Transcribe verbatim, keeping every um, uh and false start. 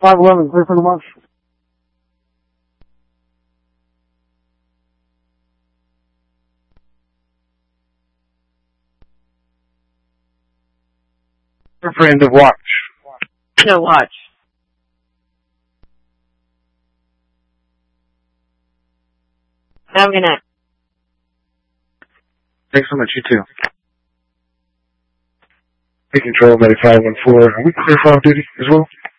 five eleven, clear for the march. Clear for end of watch. No watch. Have a good night. Thanks so much, you too. Hey, Control, ninety-five one four. Are we clear for off duty as well?